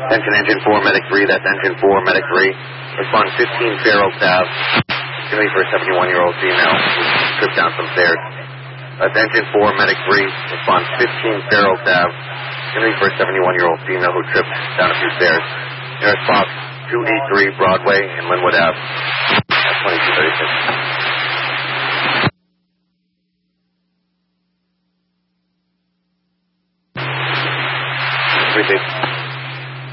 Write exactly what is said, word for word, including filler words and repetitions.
Attention engine four, medic three, that's engine four, medic three. Respond fifteen Fair Oaks Ave. Give me for a seventy-one-year-old female who tripped down some stairs. That's engine four, medic three. Respond fifteen Fair Oaks Ave. Give me for a seventy-one-year-old female who tripped down a few stairs. Nearest box, two eighty-three Broadway and Linwood Ave. That's twenty-two thirty-six. Three,